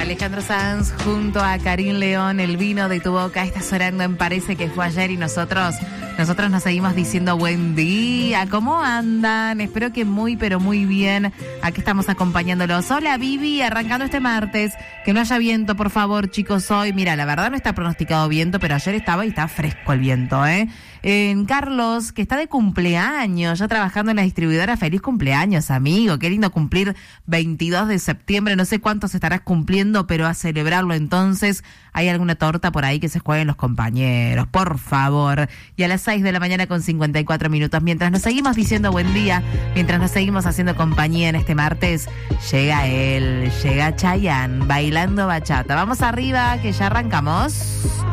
Alejandro Sanz junto a Karim León, El vino de tu boca está sonando en Parece que fue ayer y nosotros nos seguimos diciendo buen día. ¿Cómo andan? Espero que muy, pero muy bien. Aquí estamos acompañándolos. Hola, Vivi, arrancando este martes. Que no haya viento, por favor, chicos, hoy. Mira, la verdad no está pronosticado viento, pero ayer estaba y está fresco el viento, ¿eh? Carlos, que está de cumpleaños, ya trabajando en la distribuidora. Feliz cumpleaños, amigo. Qué lindo cumplir 22 de septiembre. No sé cuántos estarás cumpliendo, pero a celebrarlo entonces. ¿Hay alguna torta por ahí que se jueguen los compañeros? Por favor. Y a las 6 de la mañana con 54 minutos, mientras nos seguimos diciendo buen día, mientras nos seguimos haciendo compañía en este martes, llega Chayanne bailando bachata. Vamos arriba, que ya arrancamos.